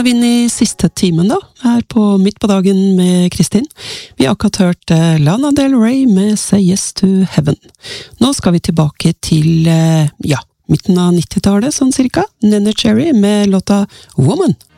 er vi inne i siste timen da, her på Midt på dagen med Kristin. Vi har akkurat hørt Lana Del Rey med Say Yes to Heaven. Nå skal vi tilbake til, midten av 90-tallet, sånn cirka. Neneh Cherry med låta Woman.